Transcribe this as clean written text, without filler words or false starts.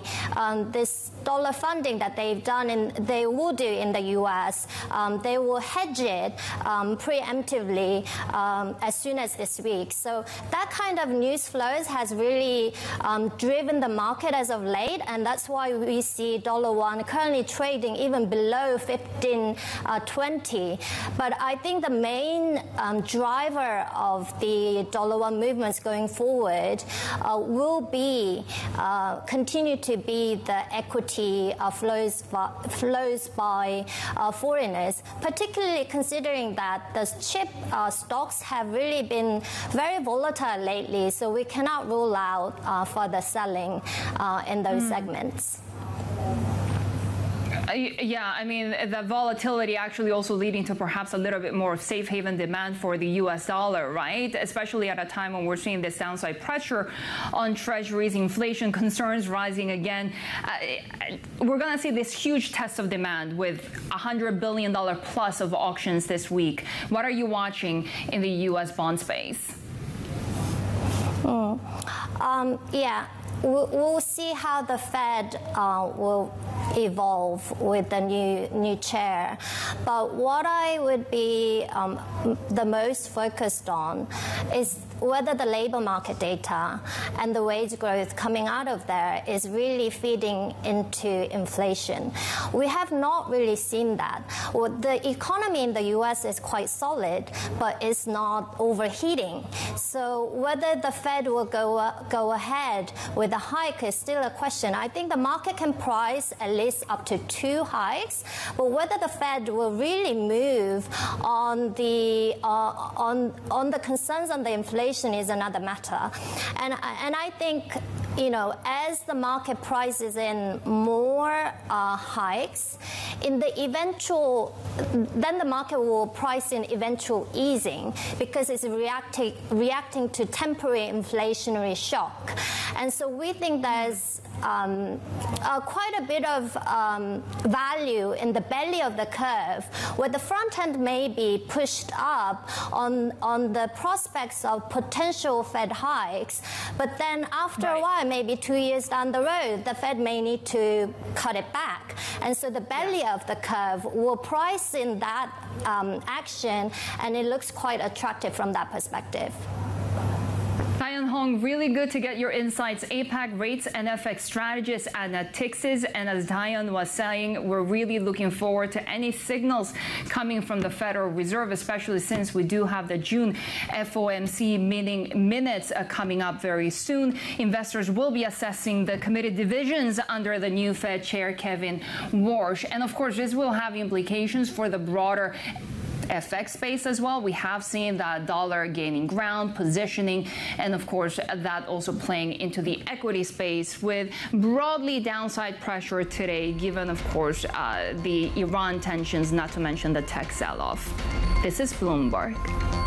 this dollar funding that they will do in the U.S., they will hedge it preemptively as soon as this week. So that kind of news flows has really driven the market as of late, and that's why we see dollar won currently trading even below 15.20. But I think the main driver of the dollar won movements going forward will be continue to be the equity flows by foreigners, particularly considering that the chip stocks have really been very volatile lately, so we cannot rule out further selling in those segments. Yeah, I mean, the volatility actually also leading to perhaps a little bit more safe haven demand for the U.S. dollar, right? Especially at a time when we're seeing this downside pressure on treasuries, inflation concerns rising again. We're going to see this huge test of demand with $100 billion plus of auctions this week. What are you watching in the U.S. bond space? Yeah. We'll see how the Fed will evolve with the new chair. But what I would be the most focused on is whether the labor market data and the wage growth coming out of there is really feeding into inflation. We have not really seen that. Well, the economy in the U.S. is quite solid, but it's not overheating. So whether the Fed will go ahead with a hike is still a question. I think the market can price at least up to 2 hikes, but whether the Fed will really move on the concerns on the inflation is another matter. And I think, you know, as the market prices in more hikes, in the eventual, then the market will price in eventual easing because it's reacting to temporary inflationary shock. And so we think there's quite a bit of value in the belly of the curve, where the front end may be pushed up on the prospects of potential Fed hikes, but then after a while, maybe 2 years down the road, the Fed may need to cut it back. And so the belly of the curve will price in that action, and it looks quite attractive from that perspective. Diane Hong, really good to get your insights. APAC rates and FX strategist at Natixis. And as Diane was saying, we're really looking forward to any signals coming from the Federal Reserve, especially since we do have the June FOMC meeting minutes coming up very soon. Investors will be assessing the committee divisions under the new Fed Chair, Kevin Warsh. And of course, this will have implications for the broader FX space as well. We have seen that dollar gaining ground, positioning, and of course that also playing into the equity space with broadly downside pressure today, given of course the Iran tensions, not to mention the tech sell-off. This is Bloomberg.